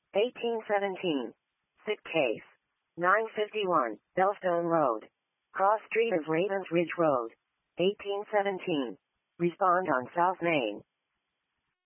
1817. Sick case. 951, Bellstone Road. Cross Street of Ravens Ridge Road. 1817. Respond on South Main.